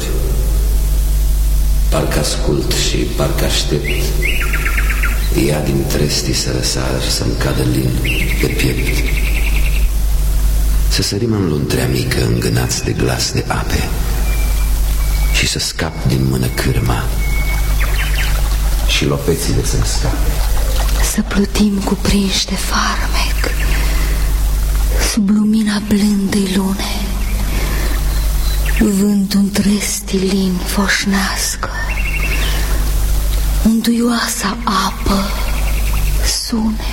flori. Parcă ascult și parcă aștept ea din trestii să răsar, să-mi cadă lin pe piept. Să sărim în luntrea mică, îngânați de glas de ape, și să scap din mână cârma și lopețile să-mi scape. Să plutim cuprinși de farmec sub lumina blândei lune, vântul într-trestii lin foșnească, unduioasa apă sune.